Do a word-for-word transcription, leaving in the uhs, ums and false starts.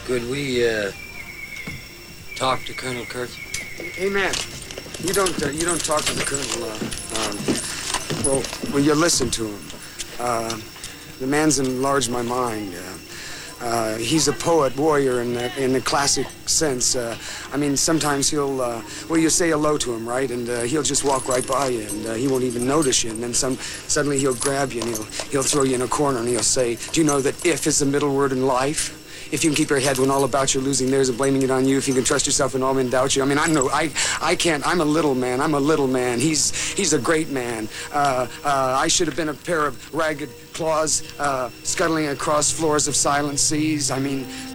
Could we, uh, talk to Colonel Kurtz? Hey, man, you don't, uh, you don't talk to the Colonel, uh, um, well, well, you listen to him. Uh, the man's enlarged my mind. Uh, uh, he's a poet, warrior in the, in the classic sense. Uh, I mean, sometimes he'll, uh, well, you say hello to him, right? And uh, he'll just walk right by you, and uh, he won't even notice you. And then some, suddenly he'll grab you, and he'll, he'll throw you in a corner, and he'll say, do you know that if is the middle word in life? If you can keep your head when all about you're losing theirs and blaming it on you, if you can trust yourself when all men doubt you. I mean, I know, I, I can't, I'm a little man, I'm a little man. He's, he's a great man. Uh, uh, I should have been a pair of ragged claws uh, scuttling across floors of silent seas. I mean,